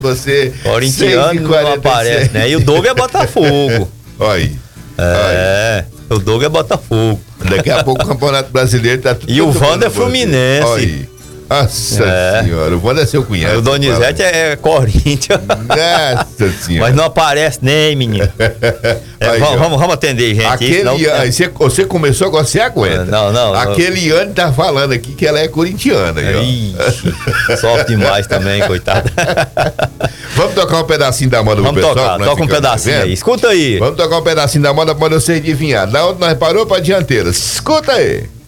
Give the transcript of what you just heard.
Você. Corintiano não aparece, né? E o Doug é Botafogo. Olha aí. O Doug é Botafogo. Daqui a pouco o Campeonato Brasileiro tá tudo. E o Wanda é Fluminense. Olha aí. Nossa senhora, o Wanda é seu cunhado. O Donizete é Corinthians. Nossa senhora. Mas não aparece nem, menino. Vamos atender, gente. Você começou, agora você aguenta. Não. Aquele Iane tá falando aqui que ela é corintiana. Sofre demais também, coitada. Vamos tocar um pedacinho da moda pro pessoal? Vamos tocar, toca um pedacinho aí. Escuta aí. Vamos tocar um pedacinho da moda pra você adivinhar. Da onde nós parou pra dianteira. Escuta aí.